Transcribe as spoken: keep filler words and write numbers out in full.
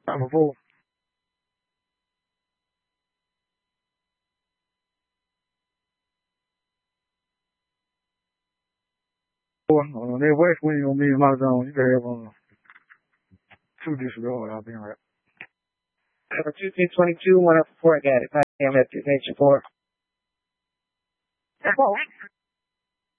Time before. Uh, that west wind gonna be in my zone. You can have uh, two disregard. I'll be all right. Number two two twenty-two, one up four, I got it. I am at the nature four.